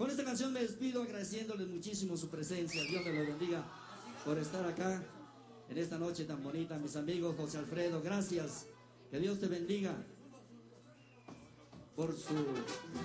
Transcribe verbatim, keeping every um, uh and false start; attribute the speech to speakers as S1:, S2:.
S1: Con esta canción me despido agradeciéndoles muchísimo su presencia. Dios me los bendiga por estar acá en esta noche tan bonita. Mis amigos, José Alfredo, gracias. Que Dios te bendiga por su